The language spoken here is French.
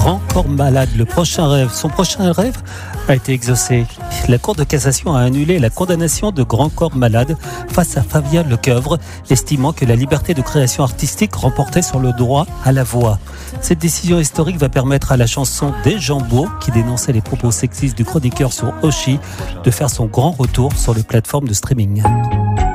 Grand Corps Malade, son prochain rêve a été exaucé. La Cour de cassation a annulé la condamnation de Grand Corps Malade face à Fabien Lecoeuvre, estimant que la liberté de création artistique remportait sur le droit à la voix. Cette décision historique va permettre à la chanson des Jambeaux, qui dénonçait les propos sexistes du chroniqueur sur Oshi, de faire son grand retour sur les plateformes de streaming.